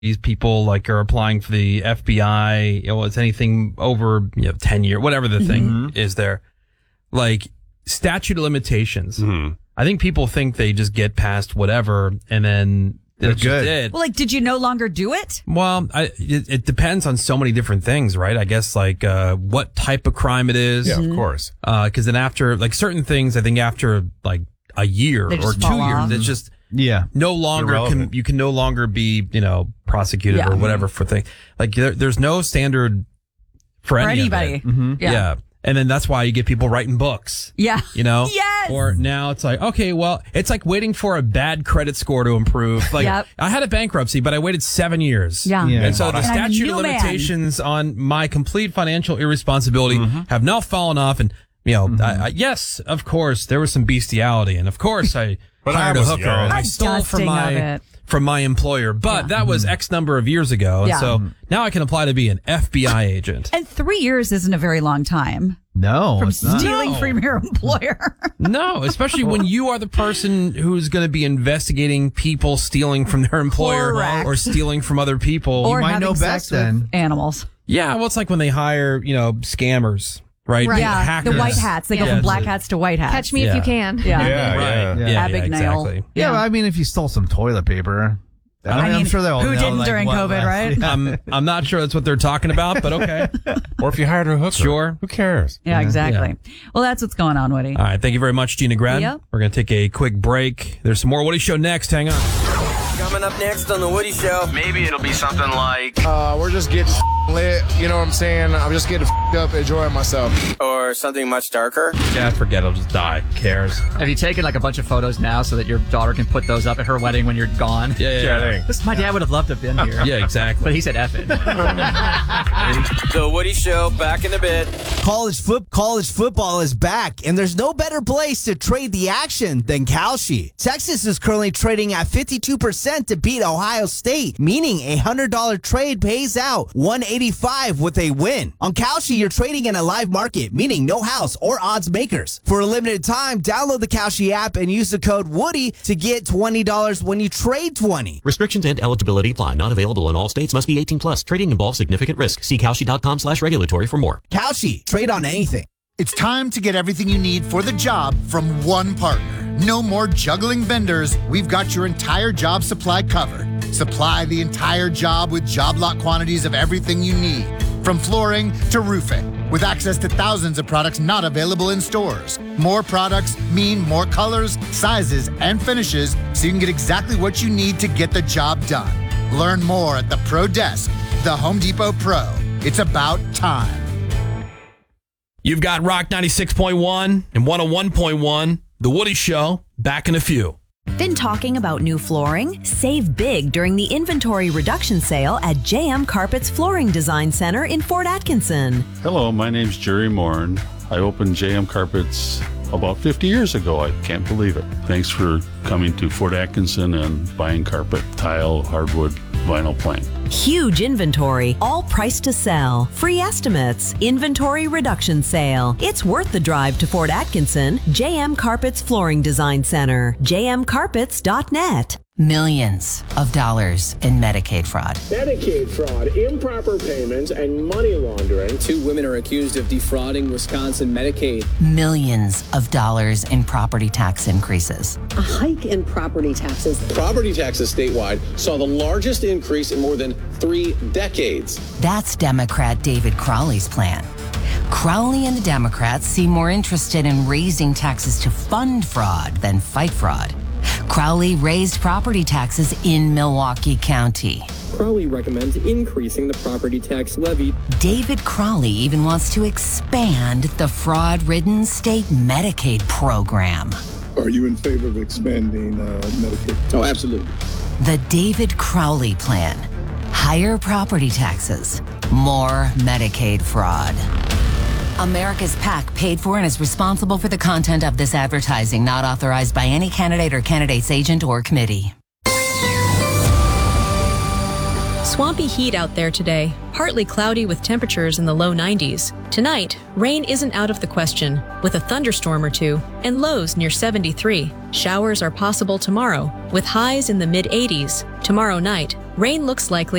these people like are applying for the FBI, it's anything over 10 years, whatever the thing is there. Like statute of limitations. I think people think they just get past whatever and then it's just it. Well, like, did you no longer do it? Well, it depends on so many different things, right? I guess like what type of crime it is. Yeah, of course. Because then after like certain things, I think after like a year or 2 years, it's just no longer you can no longer be prosecuted or whatever for things. Like there's no standard for anybody. Yeah. And then that's why you get people writing books. Yeah. Yes. Or now it's like, okay, well, it's like waiting for a bad credit score to improve. Like I had a bankruptcy, but I waited 7 years. Yeah. And so the statute of limitations on my complete financial irresponsibility have now fallen off. And, yes, of course, there was some bestiality. And of course, I hired a hooker. And I stole from my employer, but that was X number of years ago. And so now I can apply to be an FBI agent. And 3 years isn't a very long time. No. From stealing from your employer. No, especially when you are the person who's going to be investigating people stealing from their employer or stealing from other people. Or you might having know sex best with animals. Yeah, well, it's like when they hire, scammers. Right. Yeah. Hackers. The white hats. They go from black hats to white hats. Catch me if you can. Yeah. Yeah, Abigail. Yeah, I mean, if you stole some toilet paper. I'm sure they'll who know, didn't during COVID, right? I'm not sure that's what they're talking about, but okay. Or if you hired a hooker. Sure. Who cares? Yeah, exactly. Well, that's what's going on, Woody. All right. Thank you very much, Gina Grad. Yep. We're going to take a quick break. There's some more Woody Show next. Hang on. Coming up next on The Woody Show. Maybe it'll be something like... we're just getting lit, you know what I'm saying? I'm just getting up, enjoying myself. Or something much darker. Yeah, forget it. I'll just die. Who cares? Have you taken like a bunch of photos now so that your daughter can put those up at her wedding when you're gone? Yeah. My dad would have loved to have been here. Yeah, exactly. But he said F it. The Woody Show, back in a bit. College football is back, and there's no better place to trade the action than Kalshi. Texas is currently trading at 52% to beat Ohio State, meaning a $100 trade pays out $185 with a win. On Kalshi, you're trading in a live market, meaning no house or odds makers. For a limited time, download the Kalshi app and use the code WOODY to get $20 when you trade 20. Restrictions and eligibility apply. Not available in all states. Must be 18 plus. Trading involves significant risk. See Kalshi.com/regulatory for more. Kalshi. Trade on anything. It's time to get everything you need for the job from one partner. No more juggling vendors. We've got your entire job supply covered. Supply the entire job with job lot quantities of everything you need, from flooring to roofing, with access to thousands of products not available in stores. More products mean more colors, sizes, and finishes, so you can get exactly what you need to get the job done. Learn more at the Pro Desk, the Home Depot Pro. It's about time. You've got Rock 96.1 and 101.1, The Woody Show, back in a few. Been talking about new flooring? Save big during the inventory reduction sale at JM Carpet's Flooring Design Center in Fort Atkinson. Hello, my name's Jerry Morin. I opened JM Carpets about 50 years ago. I can't believe it. Thanks for coming to Fort Atkinson and buying carpet, tile, hardwood, vinyl plank. Huge inventory, all priced to sell. Free estimates, inventory reduction sale. It's worth the drive to Fort Atkinson. JM Carpets Flooring Design Center. jmcarpets.net. Millions of dollars in Medicaid fraud. Medicaid fraud, improper payments, and money laundering. 2 women are accused of defrauding Wisconsin Medicaid. Millions of dollars in property tax increases. A hike in property taxes. Property taxes statewide saw the largest increase in more than 3 decades. That's Democrat David Crowley's plan. Crowley and the Democrats seem more interested in raising taxes to fund fraud than fight fraud. Crowley raised property taxes in Milwaukee County. Crowley recommends increasing the property tax levy. David Crowley even wants to expand the fraud-ridden state Medicaid program. Are you in favor of expanding Medicaid? Oh, absolutely. The David Crowley plan. Higher property taxes, more Medicaid fraud. America's PAC paid for and is responsible for the content of this advertising, not authorized by any candidate or candidate's agent or committee. Swampy heat out there today. Partly cloudy with temperatures in the low 90s. Tonight, rain isn't out of the question, with a thunderstorm or two, and lows near 73. Showers are possible tomorrow, with highs in the mid-80s. Tomorrow night, Rain looks likely